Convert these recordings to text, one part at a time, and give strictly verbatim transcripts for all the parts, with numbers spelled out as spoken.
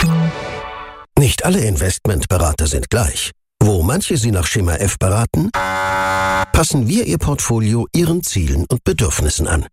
Nicht alle Investmentberater sind gleich. Wo manche Sie nach Schema F beraten, passen wir Ihr Portfolio Ihren Zielen und Bedürfnissen an.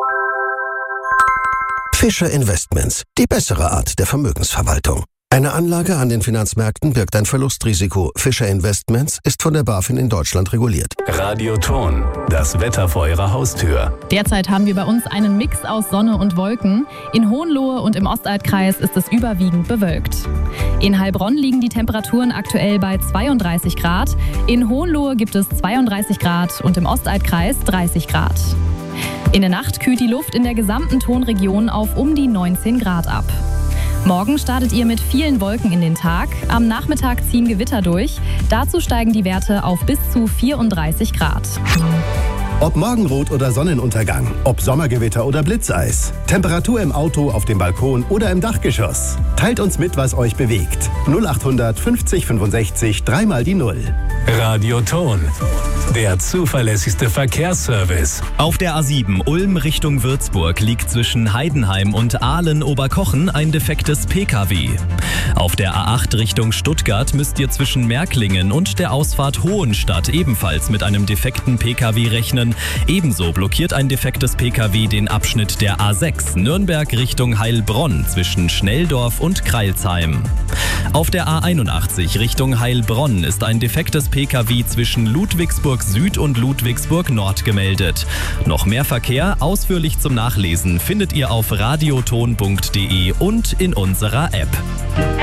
Fischer Investments, die bessere Art der Vermögensverwaltung. Eine Anlage an den Finanzmärkten birgt ein Verlustrisiko. Fischer Investments ist von der BaFin in Deutschland reguliert. Radioton, das Wetter vor Ihrer Haustür. Derzeit haben wir bei uns einen Mix aus Sonne und Wolken. In Hohenlohe und im Ostalbkreis ist es überwiegend bewölkt. In Heilbronn liegen die Temperaturen aktuell bei zweiunddreißig Grad. In Hohenlohe gibt es zweiunddreißig Grad und im Ostalbkreis dreißig Grad. In der Nacht kühlt die Luft in der gesamten Tonregion auf um die neunzehn Grad ab. Morgen startet ihr mit vielen Wolken in den Tag. Am Nachmittag ziehen Gewitter durch. Dazu steigen die Werte auf bis zu vierunddreißig Grad. Ob Morgenrot oder Sonnenuntergang, ob Sommergewitter oder Blitzeis, Temperatur im Auto, auf dem Balkon oder im Dachgeschoss. Teilt uns mit, was euch bewegt. null achthundert fünfzig fünfundsechzig, dreimal die Null. Radioton, der zuverlässigste Verkehrsservice. Auf der A sieben Ulm Richtung Würzburg liegt zwischen Heidenheim und Aalen-Oberkochen ein defektes P K W. Auf der A acht Richtung Stuttgart müsst ihr zwischen Märklingen und der Ausfahrt Hohenstadt ebenfalls mit einem defekten P K W rechnen. Ebenso blockiert ein defektes P K W den Abschnitt der A sechs Nürnberg Richtung Heilbronn zwischen Schnelldorf und Crailsheim. Auf der A einundachtzig Richtung Heilbronn ist ein defektes P K W zwischen Ludwigsburg Süd und Ludwigsburg Nord gemeldet. Noch mehr Verkehr ausführlich zum Nachlesen findet ihr auf radioton punkt de und in unserer App.